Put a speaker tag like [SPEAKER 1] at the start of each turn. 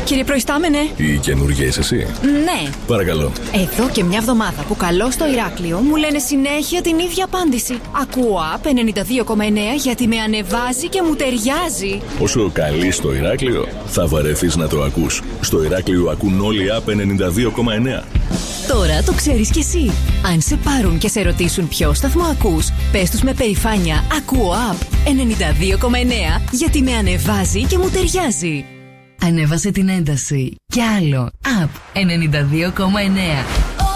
[SPEAKER 1] Κύριε Προϊστάμενε.
[SPEAKER 2] Η καινούργια είσαι εσύ?
[SPEAKER 1] Ναι.
[SPEAKER 2] Παρακαλώ.
[SPEAKER 1] Εδώ και μια εβδομάδα που καλώ στο Ηράκλειο μου λένε συνέχεια την ίδια απάντηση. Ακούω App 92,9 γιατί με ανεβάζει και μου ταιριάζει.
[SPEAKER 2] Όσο καλεί στο Ηράκλειο, θα βαρεθείς να το ακούς. Στο Ηράκλειο ακούν όλοι App 92,9.
[SPEAKER 1] Τώρα το ξέρεις κι εσύ. Αν σε πάρουν και σε ρωτήσουν ποιο σταθμό ακούς, πες τους με περηφάνεια ακούω App 92,9 γιατί με ανεβάζει και μου ταιριάζει. Ανέβασε την ένταση. Κι άλλο. App 92,9.